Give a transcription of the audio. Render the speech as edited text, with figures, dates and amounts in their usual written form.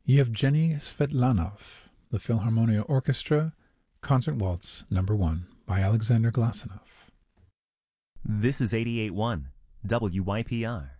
Yevgeny Svetlanov, The Philharmonia Orchestra, Concert Waltz No. 1 by Alexander Glasunov. This is 88.1 WYPR.